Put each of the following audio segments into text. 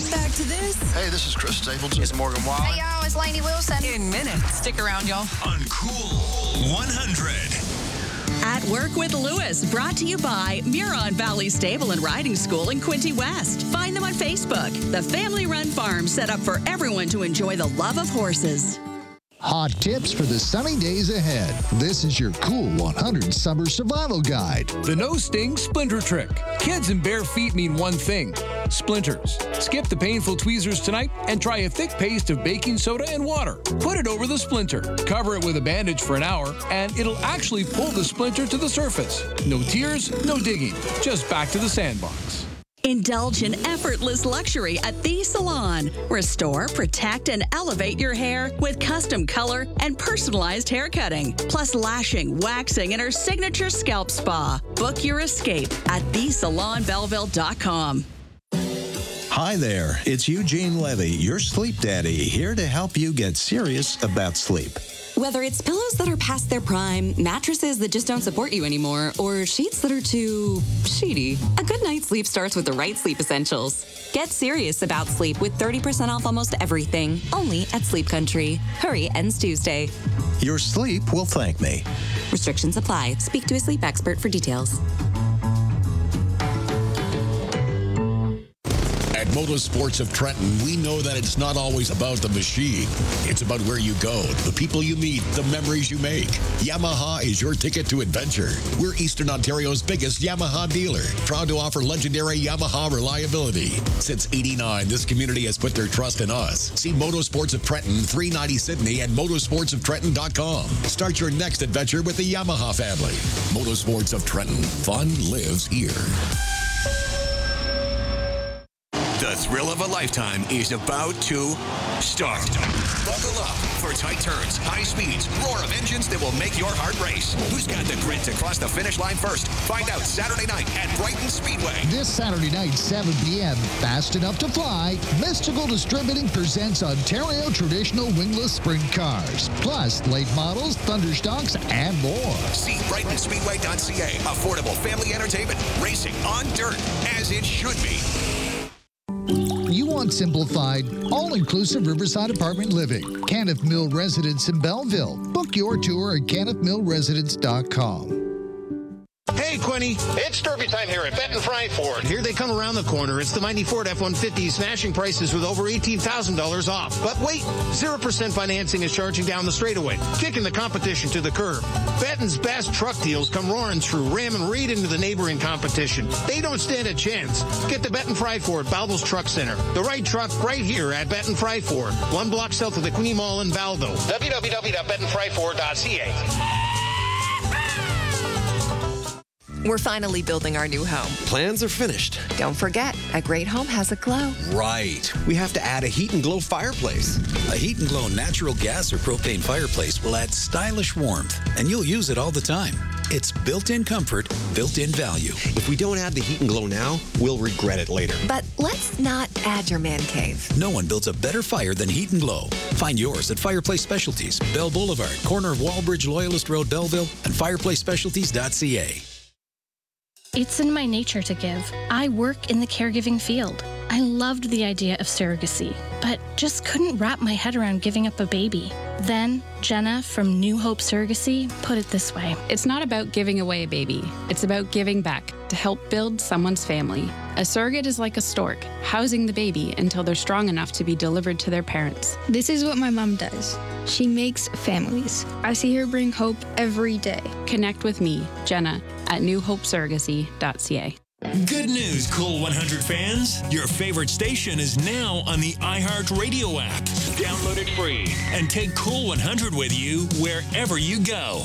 back to this. Hey, this is Chris Stapleton. It's Morgan Wallen. Hey, y'all, it's Lainey Wilson. In minutes. Stick around, y'all. On Cool 100. At Work with Lewis, brought to you by Muron Valley Stable and Riding School in Quinte West. Find them on Facebook. The family-run farm set up for everyone to enjoy the love of horses. Hot tips for the sunny days ahead. This is your Cool 100 Summer Survival Guide. The no sting splinter trick. Kids and bare feet mean one thing: splinters. Skip the painful tweezers tonight and try a thick paste of baking soda and water. Put it over the splinter. Cover it with a bandage for an hour, and it'll actually pull the splinter to the surface. No tears, no digging. Just back to the sandbox. Indulge in effortless luxury at The Salon. Restore, protect, and elevate your hair with custom color and personalized hair cutting, plus lashing, waxing, and our signature scalp spa. Book your escape at thesalonbelleville.com. Hi there, it's Eugene Levy, your sleep daddy, here to help you get serious about sleep. Whether it's pillows that are past their prime, mattresses that just don't support you anymore, or sheets that are too sheety, a good night's sleep starts with the right sleep essentials. Get serious about sleep with 30% off almost everything, only at Sleep Country. Hurry, ends Tuesday. Your sleep will thank me. Restrictions apply. Speak to a sleep expert for details. At Motorsports of Trenton, we know that it's not always about the machine. It's about where you go, the people you meet, the memories you make. Yamaha is your ticket to adventure. We're Eastern Ontario's biggest Yamaha dealer, proud to offer legendary Yamaha reliability. Since '89, this community has put their trust in us. See Motorsports of Trenton, 390 Sydney, and motorsportsoftrenton.com. Start your next adventure with the Yamaha family. Motorsports of Trenton. Fun lives here. The thrill of a lifetime is about to start. Buckle up for tight turns, high speeds, roar of engines that will make your heart race. Who's got the grit to cross the finish line first? Find out Saturday night at Brighton Speedway. This Saturday night, 7 p.m., Fast Enough to Fly, Mystical Distributing presents Ontario traditional wingless sprint cars, plus late models, Thunderstocks, and more. See BrightonSpeedway.ca. Affordable family entertainment. Racing on dirt, as it should be. You want simplified, all-inclusive Riverside apartment living. Kenneth Mill Residence in Belleville. Book your tour at kennethmillresidence.com. Hey, Quinny, it's Derby time here at Benton Fry Ford. Here they come around the corner. It's the mighty Ford F-150 smashing prices with over $18,000 off. But wait, 0% financing is charging down the straightaway, kicking the competition to the curb. Benton's best truck deals come roaring through, ramming right into the neighboring competition. They don't stand a chance. Get the Benton Fry Ford, Balville's Truck Center. The right truck right here at Benton Fry Ford. 1 block south of the Queenie Mall in Valdo. www.bentonfryford.ca. We're finally building our new home. Plans are finished. Don't forget, a great home has a glow. Right. We have to add a Heat and Glow fireplace. A Heat and Glow natural gas or propane fireplace will add stylish warmth, and you'll use it all the time. It's built-in comfort, built-in value. If we don't add the Heat and Glow now, we'll regret it later. But let's not add your man cave. No one builds a better fire than Heat and Glow. Find yours at Fireplace Specialties, Bell Boulevard, corner of Wallbridge, Loyalist Road, Belleville, and fireplacespecialties.ca. It's in my nature to give. I work in the caregiving field. I loved the idea of surrogacy, but just couldn't wrap my head around giving up a baby. Then, Jenna from New Hope Surrogacy put it this way. It's not about giving away a baby. It's about giving back to help build someone's family. A surrogate is like a stork, housing the baby until they're strong enough to be delivered to their parents. This is what my mom does. She makes families. I see her bring hope every day. Connect with me, Jenna, at newhopesurrogacy.ca. Good news, Cool 100 fans. Your favorite station is now on the iHeartRadio app. Download it free and take Cool 100 with you wherever you go.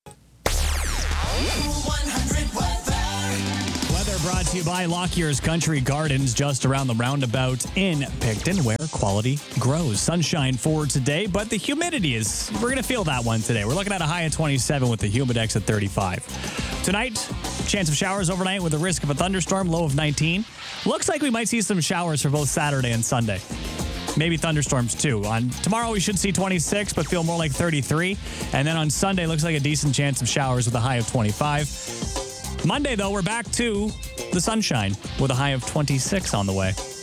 Cool 100 weather. Weather brought to you by Lockyer's Country Gardens, just around the roundabout in Picton, where quality grows. Sunshine for today, but the humidity we're going to feel that one today. We're looking at a high of 27 with the humidex at 35. Tonight, chance of showers overnight with a risk of a thunderstorm, low of 19. Looks like we might see some showers for both Saturday and Sunday. Maybe thunderstorms too. On tomorrow, we should see 26, but feel more like 33. And then on Sunday, looks like a decent chance of showers with a high of 25. Monday, though, we're back to the sunshine with a high of 26 on the way.